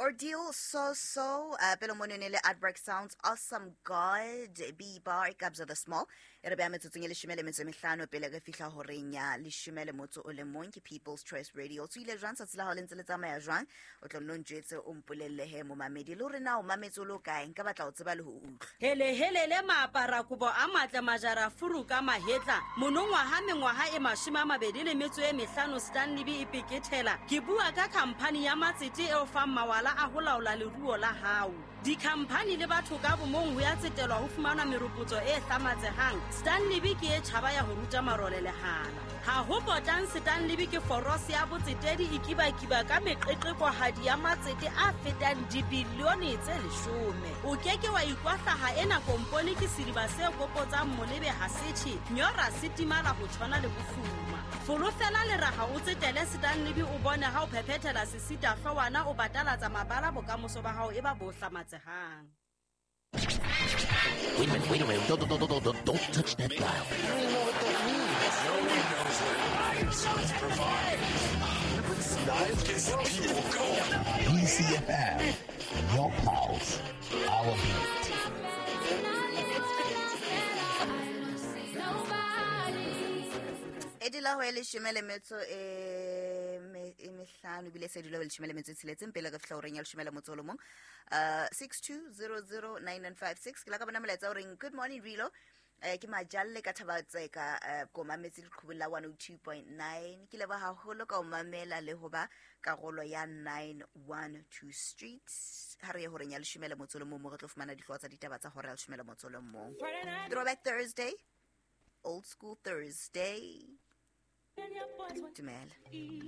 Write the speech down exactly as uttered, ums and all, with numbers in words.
Ordeal So So, uh, pelo mononele Adbreak Sounds, Awesome God, B-Bar, Kabza the Small, Erebe metsotsong le shimele metso mehlano pele ga fihla horeng ya le shimele motso o le mong ke People's Choice Radio. So ile jwang sa tsela ho lentse le tsamaya jwang o tlo nno njetse o mpolelle he mo mamedi le re na o mametso lo kae nka batla o tseba le ho utlwa hele hele le maapara kubo a matla majara furu ka mahetla monongwa ha mengwaha e mashima mabedi le metso e mehlano Stanley B ipekethela ke bua ka company ya matsete e o fa mawala a ho laola leruo la hao di company le batho ka bomong ho ya tsetelwa ho fumana meropotso e hlamatsehang Stanley B ke e tshaba ya ho ruta marole le hala ha ho botang Stanley B ke foros ya botsetedi ikiba kiba ka meqeqeko hadi ya matsete a fetang dibilione tse leshome o keke wa ikwahla ha ena komponi ke siriba se kopotsang molebe ha sethi nyora sitimala ho tshwana le bofuma folofela le raha o tsetele Stanley B o bone ha o phephetela sesita hlowana o batala tsa mabala bokamoso ba hao e ba bo hlamatsehang. Wait a minute, wait a minute. Don't, don't, don't, don't, don't touch that dial. You don't even know what that means. Nobody knows what live sounds provide. Live gets the people going. P C F M, your pulse, our beat. Edila ho le shimele metso e mehlano bile se dilo le shimele metso tsiletseng pele ka fihla o reng ya le shimele motso lo mong uh six two zero zero nine nine five six ke la ka bona moletsa o reng good morning Rilo eh ke majalle ka thabatseka ko mametse diqhubulla one oh two point nine ke leba haholo ka o mamela le hoba karolo ya nine one two street ha re ho reng ya le shimele motso lo mong mo re tlo fumana dihlwa tsa ditaba tsa hore ya le shimele motso lo mong Throwback Thursday, old school Thursday. Dumela.